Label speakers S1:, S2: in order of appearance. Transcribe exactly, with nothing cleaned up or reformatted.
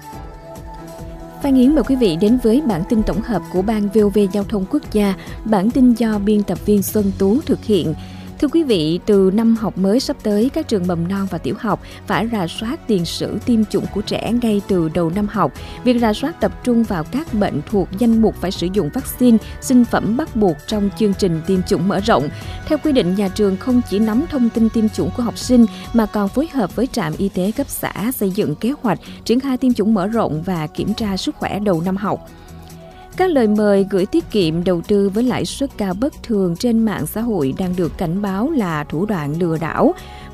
S1: Phan Yến mời quý vị đến với bản tin tổng hợp của Ban vê o vê Giao thông Quốc gia, bản tin do biên tập viên Xuân Tú thực hiện. Thưa quý vị, từ năm học mới sắp tới, các trường mầm non và tiểu học phải rà soát tiền sử tiêm chủng của trẻ ngay từ đầu năm học. Việc rà soát tập trung vào các bệnh thuộc danh mục phải sử dụng vaccine, sinh phẩm bắt buộc trong chương trình tiêm chủng mở rộng. Theo quy định, nhà trường không chỉ nắm thông tin tiêm chủng của học sinh mà còn phối hợp với trạm y tế cấp xã xây dựng kế hoạch triển khai tiêm chủng mở rộng và kiểm tra sức khỏe đầu năm học. Các lời mời gửi tiết kiệm đầu tư với lãi suất cao bất thường trên mạng xã hội đang được cảnh báo là thủ đoạn lừa đảo.